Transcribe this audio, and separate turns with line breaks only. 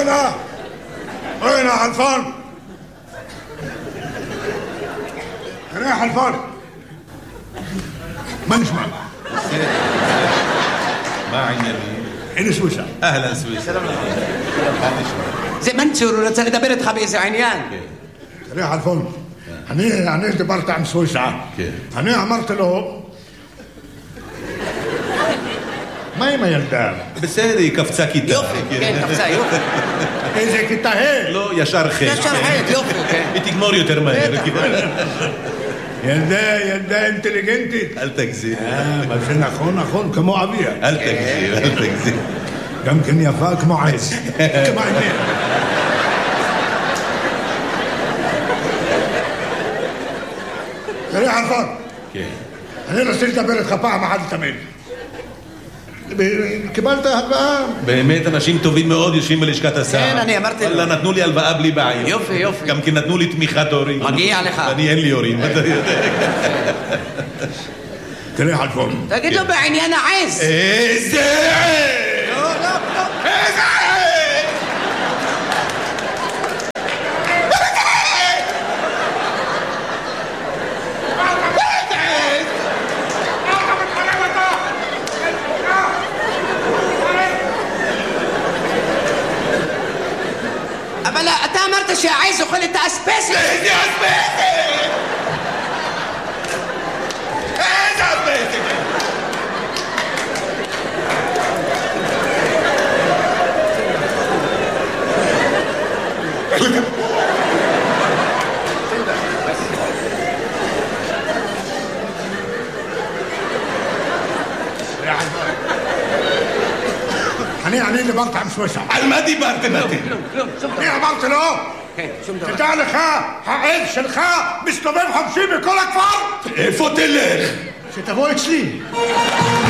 وين حلفان؟ يا حلفان ما نسمع.
ما عندنا مين؟
هنا سويسرا.
اهلا سويسرا.
زي ما انت رجال دبرت خبيث عينيان.
يا حلفان أنا دبرت عن سويسرا. أنا عمرت له ما يلدام.
בסדר, היא קפצה כיתה.
יופי, כן, קפצה, יופי.
איזה כיתה ה'?
לא, ישר ח'.
ישר ח', יופי, כן.
היא תגמור יותר מהר.
ילדה אינטליגנטית.
אל תגזים.
מה שנכון, כמו אביה.
אל תגזים.
גם כן יפה כמו עז. כמו עניין. תראה חלפון.
כן.
אני רוצה לדבר איתך פעם אחת תמיד. קיבלת הלוואה?
באמת אנשים טובים מאוד יושבים בלשכת השר.
כן, אני אמרתי לו.
נתנו לי הלוואה בלי בעיה.
יופי.
גם כי נתנו לי תמיכת הורים.
מגיע לך.
אני אין לי הורים, אתה יודע.
תראה חלפון.
תגיד לו בעניין העז.
איזה עז!
לא.
איזה עז!
אבל אתה אמרת שהעז אוכל את האספסת.
איזה אספסת? איזה אספסת?
אני דיברתי עם סוויסה.
על מה דיברתם אתם?
אני אמרתי לו, תדע לך, העז שלך מסתובב חופשי בכל הכפר.
איפה תלך?
שתבוא אצלי.